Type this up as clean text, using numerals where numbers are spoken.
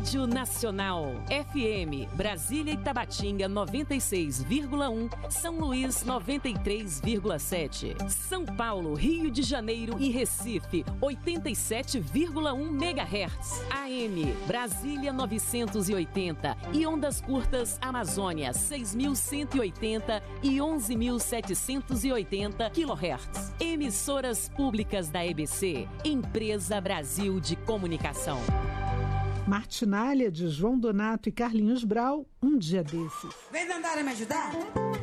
Rádio Nacional. FM, Brasília e Tabatinga 96,1, São Luís 93,7. São Paulo, Rio de Janeiro e Recife 87,1 MHz. AM, Brasília 980 e ondas curtas Amazônia 6.180 e 11.780 kHz. Emissoras públicas da EBC, Empresa Brasil de Comunicação. Martinália de João Donato e Carlinhos Brau, Um Dia Desses. Vem, Dandara, me ajudar?